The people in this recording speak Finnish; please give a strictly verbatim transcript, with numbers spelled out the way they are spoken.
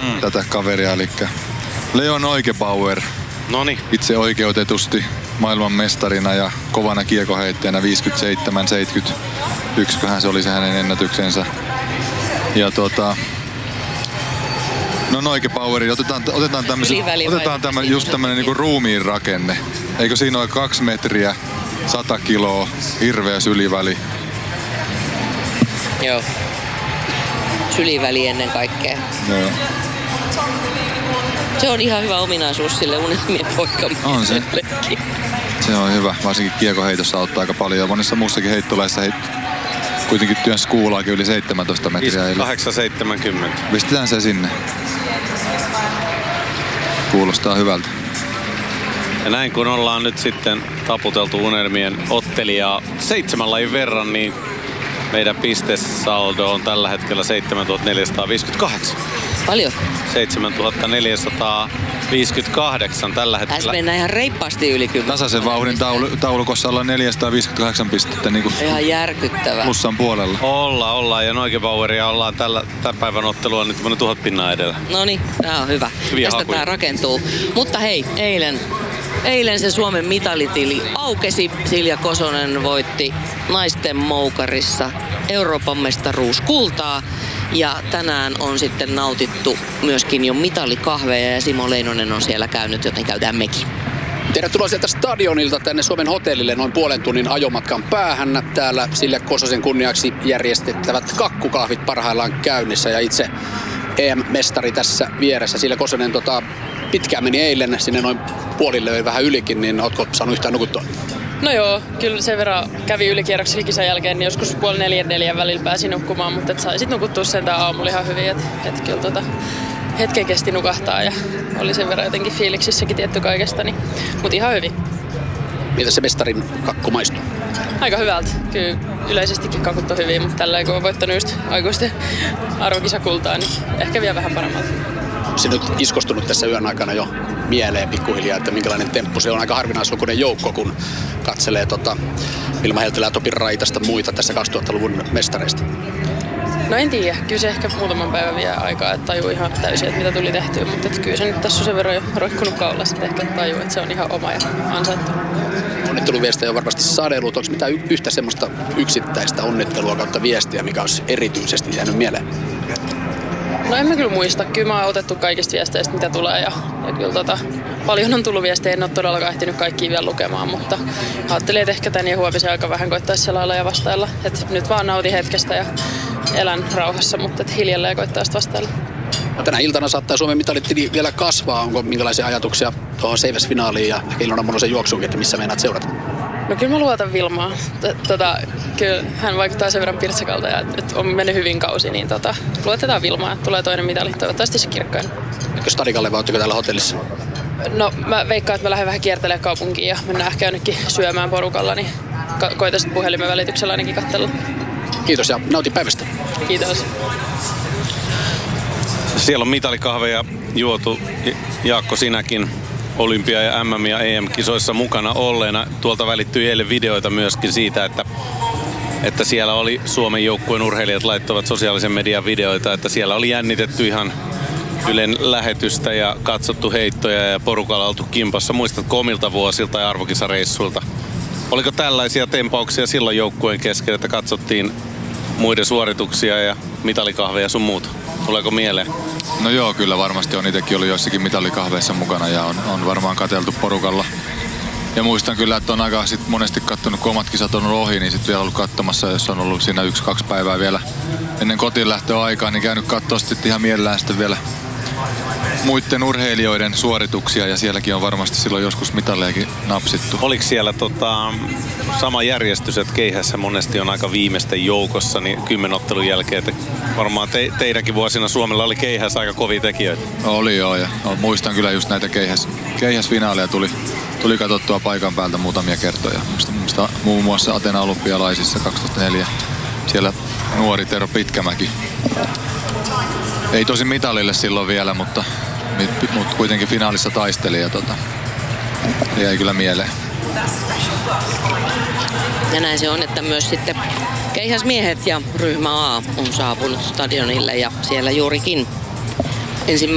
mm. tätä kaveria, eli Leo Neugebauer. Noniin. Itse oikeutetusti maailman mestarina ja kovana kiekoheittäjänä viisikymmentäseitsemän seitsemänkymmentäyksi, köhän se oli se hänen ennätyksensä. Ja tota... No Neugebauer, otetaan, otetaan tämmöisen, otetaan tämmöinen, just tämmöinen niinku ruumiin rakenne. Eikö siinä ole kaksi metriä, sata kiloa, hirveä syliväli? Joo. Syliväli ennen kaikkea. Joo. Se on ihan hyvä ominaisuus sille unelmien poikamiehelle. On se. Se on hyvä. Varsinkin kiekoheitossa auttaa aika paljon. Ja monessa muussakin heittolaissa heit... kuitenkin työn skuulaakin yli seitsemäntoista metriä. viisikymmentäkahdeksan seitsemänkymmentä. Pistetään se sinne. Kuulostaa hyvältä. Ja näin kun ollaan nyt sitten taputeltu unelmien ottelijaa seitsemän lajin verran, niin meidän pistesaldo on tällä hetkellä seitsemäntuhatta neljäsataaviisikymmentäkahdeksan. Paljon. seitsemäntuhatta neljäsataaviisikymmentäkahdeksan tällä hetkellä. Tässä mennään ihan reippaasti yli kymmenen. Tasaisen vauhdin taulu, taulukossa ollaan neljäsataaviisikymmentäkahdeksan pistettä niin kuin ihan järkyttävää. Plussan puolella. Olla, ollaan ja Neugebaueria ollaan tällä, tämän päivän ottelua nyt tämmönen tuhat pinnaa edellä. No niin, tää on hyvä. Hyviä Tästä hakuja. tää rakentuu. Mutta hei, eilen, eilen se Suomen mitalitili aukesi. Silja Kosonen voitti naisten moukarissa Euroopan mestaruus kultaa. Ja tänään on sitten nautittu myöskin jo mitalikahveja ja Simo Leinonen on siellä käynyt, joten käydään mekin. Tervetuloa sieltä stadionilta tänne Suomen hotellille noin puolen tunnin ajomatkan päähän. Täällä Silja Kososen kunniaksi järjestettävät kakkukahvit parhaillaan käynnissä ja itse E M-mestari tässä vieressä. Silja Kosonen tota, pitkään meni eilen sinne noin puolille vähän ylikin, niin ootko saanut yhtään nukuttua? No joo, kyllä sen verran kävi ylikierroksella kisan jälkeen, niin joskus puoli neljän neljän välillä pääsi nukkumaan, mutta et sai sit nukuttua sentään aamulla ihan hyvin, että et kyllä tota, hetken kesti nukahtaa ja oli sen verran jotenkin fiiliksissäkin tietty kaikesta, niin, mutta ihan hyvin. Miltä se mestarin kakku maistuu? Aika hyvältä. Kyllä yleisestikin kakut on hyvin, mutta tällä kun on voittanut just aikuisten arvokisakultaa, niin ehkä vielä vähän paremmalta. Se nyt iskostunut tässä yön aikana jo mieleen pikkuhiljaa, että minkälainen temppu. Se on aika harvinaislukuinen joukko, kun katselee tota Vilma Heltelää, Topi Raitasta muita tässä kaksituhattaluvun mestareista. No en tiedä, kyllä se ehkä muutaman päivän vie aikaa, että tajuu ihan täysin, että mitä tuli tehtyä, mutta että kyllä se nyt tässä on sen verran jo roikkunut kaulassa, että ehkä tajuu, että se on ihan oma ja ansaittu. Onnitteluviestejä on varmasti sadellut. Onko mitään yhtä semmoista yksittäistä onnittelua kautta viestiä, mikä olisi erityisesti jäänyt mieleen? No en mä kyllä muista. Kyllä mä oon otettu kaikista viesteistä, mitä tulee. Ja, ja kyllä tota, paljon on tullut viestejä. En ole todellakaan ehtinyt kaikkia vielä lukemaan, mutta ajattelin, että ehkä tän ja huomisen aika vähän koittaisi selailla ja vastailla. Et nyt vaan nautin hetkestä ja elän rauhassa, mutta et hiljalleen koittaa sitä vastailla. No, tänä iltana saattaa Suomen mitalitili vielä kasvaa. Onko minkälaisia ajatuksia tuohon Seiväs-finaaliin ja Ilona Monosen juoksuunkin, että missä meinaat seurata? No kyllä mä luotan Vilmaan. Tota, kyllä hän vaikuttaa sen verran pirtsakalta ja et on mennyt hyvin kausi, niin tota, luotetaan Vilmaa, että tulee toinen mitali. Toivottavasti se kirkkain. Eikö Stadikalle vai ootteko täällä hotellissa? No mä veikkaan, että mä lähden vähän kiertelemään kaupunkiin ja mennään ehkä jonnekin syömään porukalla, niin ka- koitan sitten puhelimen välityksellä ainakin katsella. Kiitos ja nautin päivästä. Kiitos. Siellä on mitalikahveja juotu. Jaakko, sinäkin Olympia- ja M M- ja E M-kisoissa mukana olleena. Tuolta välittyi eilen videoita myöskin siitä, että, että siellä oli Suomen joukkueen urheilijat laittoivat sosiaalisen median videoita, että siellä oli jännitetty ihan Ylen lähetystä ja katsottu heittoja ja porukalla oltu kimpassa. Muistatko omilta vuosilta ja arvokisareissuilta? Oliko tällaisia tempauksia silloin joukkueen kesken, että katsottiin muiden suorituksia ja mitalikahveja sun muuta? Tuleeko mieleen? No joo, kyllä varmasti on itsekin ollut joissakin mitalikahveissa mukana ja on, on varmaan katseltu porukalla. Ja muistan kyllä, että on aika sit monesti kattonut, kun omat kisat on ollut ohi, niin sitten vielä ollut katsomassa, jos on ollut siinä yksi, kaksi päivää vielä ennen kotiin lähtöä aikaa, niin käynyt katsoa sitten ihan mielellään sitten vielä muiden urheilijoiden suorituksia ja sielläkin on varmasti silloin joskus mitallejakin napsittu. Oliko siellä tota, sama järjestys, että keihässä monesti on aika viimeisten joukossa, niin kymmenottelun jälkeen, että varmaan te, teidänkin vuosina Suomella oli keihässä aika kovia tekijöitä? Oli joo, ja muistan kyllä just näitä keihäs, keihäsfinaaleja tuli, tuli katsottua paikan päältä muutamia kertoja. Musta, musta muun muassa Atena olympialaisissa kaksituhattaneljä siellä nuori Tero Pitkämäki. Ei tosi mitalille silloin vielä, mutta, mutta kuitenkin finaalissa taisteli ja tota, jäi kyllä mieleen. Ja näin se on, että myös sitten keihäsmiehet ja ryhmä A on saapunut stadionille ja siellä juurikin ensimmäinen